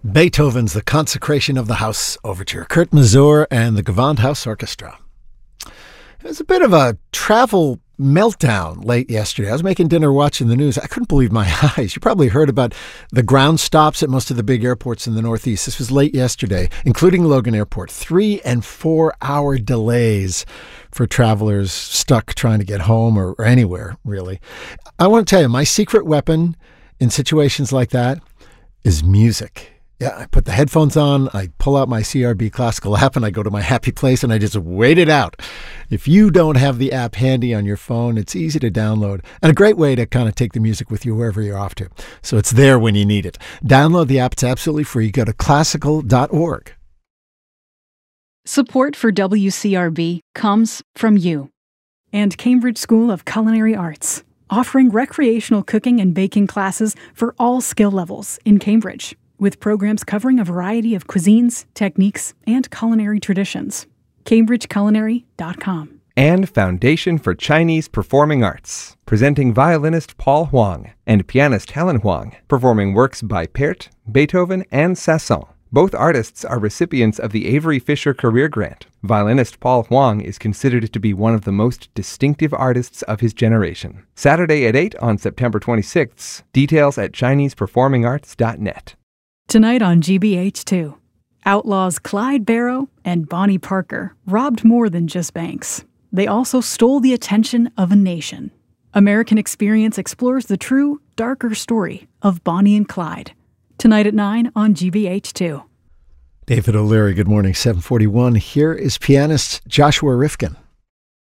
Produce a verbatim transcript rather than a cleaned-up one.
Beethoven's The Consecration of the House Overture, Kurt Masur and the Gewandhaus Orchestra. It was a bit of a travel meltdown late yesterday. I was making dinner watching the news. I couldn't believe my eyes. You probably heard about the ground stops at most of the big airports in the Northeast. This was late yesterday, including Logan Airport. Three and four hour delays for travelers stuck trying to get home or, or anywhere, really. I want to tell you, my secret weapon in situations like that is music. Yeah, I put the headphones on, I pull out my C R B Classical app, and I go to my happy place, and I just wait it out. If you don't have the app handy on your phone, it's easy to download, and a great way to kind of take the music with you wherever you're off to. So it's there when you need it. Download the app. It's absolutely free. Go to classical dot org. Support for W C R B comes from you and Cambridge School of Culinary Arts, offering recreational cooking and baking classes for all skill levels in Cambridge, with programs covering a variety of cuisines, techniques, and culinary traditions. cambridge culinary dot com. And Foundation for Chinese Performing Arts, presenting violinist Paul Huang and pianist Helen Huang, performing works by Pärt, Beethoven, and Sasson. Both artists are recipients of the Avery Fisher Career Grant. Violinist Paul Huang is considered to be one of the most distinctive artists of his generation. Saturday at eight on September twenty-sixth. Details at chinese performing arts dot net. Tonight on G B H two, outlaws Clyde Barrow and Bonnie Parker robbed more than just banks. They also stole the attention of a nation. American Experience explores the true, darker story of Bonnie and Clyde. Tonight at nine on G B H two. David O'Leary, good morning, seven forty-one. Here is pianist Joshua Rifkin.